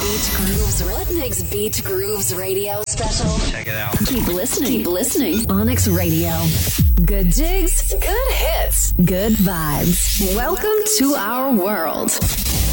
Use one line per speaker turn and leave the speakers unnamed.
Beat Grooves. Rudnick's Beat Grooves radio special.
Check it out.
Keep listening. Keep listening. Onyx Radio. Good jigs. Good hits. Good vibes. Welcome to our world.